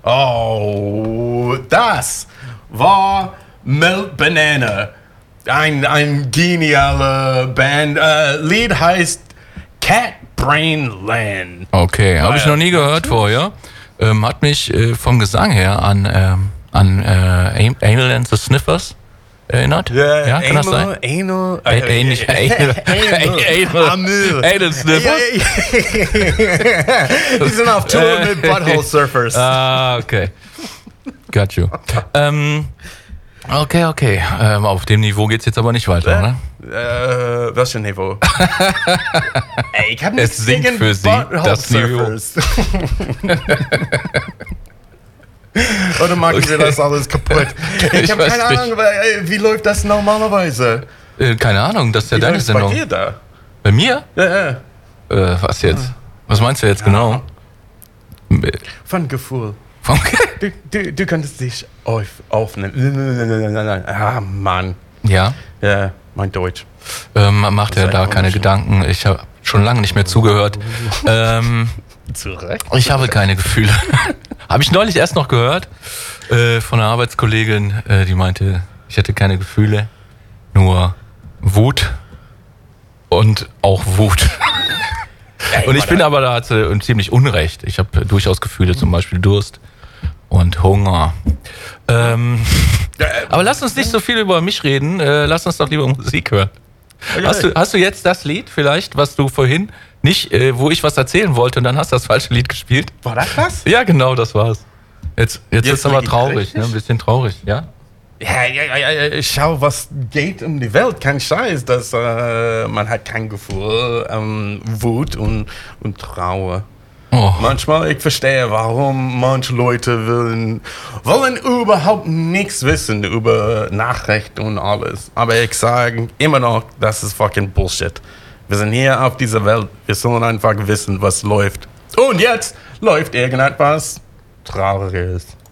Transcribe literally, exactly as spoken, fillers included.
Oh, das war Melt Banana. Ein, ein genialer Band. Uh, Lied heißt Cat Brain Land. Okay, habe ich noch nie gehört vorher. Ähm, hat mich äh, vom Gesang her an, ähm, an äh, Anal and the Sniffers erinnert. Ja, ja kann Anal, das sein? Anal, Ä- Ähnlich, Anal, Anal, Anal. Anal Sniffers? Die sind auf Tour mit Butthole Surfers. Ah, okay. Got you. ähm, okay, okay. Ähm, auf dem Niveau geht's jetzt aber nicht weiter, ne? Äh, was für ein Niveau? Ey, ich hab nicht Es sinkt gegen für sie, Butthole das Niveau. Surfers. Oder machen wir das alles kaputt? Ich, Ich habe weiß keine nicht. Ahnung, wie läuft das normalerweise? Äh, keine Ahnung, das ist ja Wie deine läuft's bei Sendung. dir da? Bei mir? Ja, ja. Äh, was jetzt? Was meinst du jetzt genau? Von Gefühl. Vom Du, du, du könntest dich auf, aufnehmen. Ah, Mann. Ja, Ja, mein Deutsch. ähm, macht er Sei da keine komisch. Gedanken. Ich habe schon lange nicht mehr zugehört. Ähm, Zu Recht. ich habe keine Gefühle. Habe ich neulich erst noch gehört äh, von einer Arbeitskollegin, äh, die meinte, ich hätte keine Gefühle, nur Wut und auch Wut. Und ich bin aber, da hat sie ziemlich Unrecht. Ich habe durchaus Gefühle, zum Beispiel Durst und Hunger. Ähm, aber lass uns nicht so viel über mich reden. Äh, lass uns doch lieber Musik hören. Hast du, hast du jetzt das Lied vielleicht, was du vorhin nicht, äh, wo ich was erzählen wollte und dann hast du das falsche Lied gespielt? War das das? Ja, genau, das war's. Jetzt, jetzt, Jetzt ist aber lieg ich traurig, richtig? ne? Ein bisschen traurig, ja? Ja, ja, ja, ja, ja. Schau, was geht um die Welt. Kein Scheiß, dass äh, man hat kein Gefühl, ähm, Wut und, und Trauer. Oh. Manchmal, ich verstehe, warum manche Leute wollen, wollen überhaupt nichts wissen über Nachrichten und alles. Aber ich sage immer noch, das ist fucking Bullshit. Wir sind hier auf dieser Welt, wir sollen einfach wissen, was läuft. Und jetzt läuft irgendetwas Trauriges.